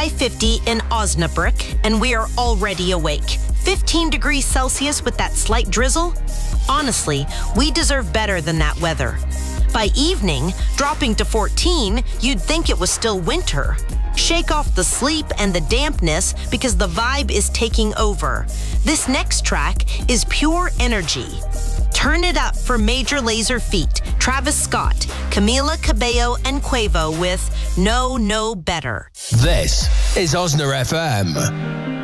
high 50 in Osnabrück, and we are already awake. 15 degrees Celsius with that slight drizzle? Honestly, we deserve better than that weather. By evening, dropping to 14, you'd think it was still winter. Shake off the sleep and the dampness because the vibe is taking over. This next track is pure energy. Turn it up for Major Lazer Feet, Travis Scott, Camila Cabello, and Quavo with No Better. This is Osna FM.